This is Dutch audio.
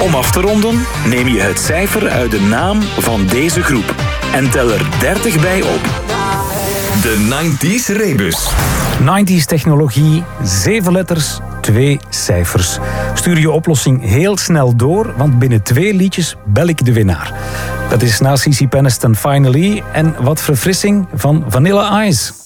Om af te ronden neem je het cijfer uit de naam van deze groep en tel er 30 bij op. De 90s Rebus. 90s technologie, 7 letters, 2 cijfers. Stuur je oplossing heel snel door, want binnen 2 liedjes bel ik de winnaar. Dat is na CeCe Peniston Finally en wat verfrissing van Vanilla Ice.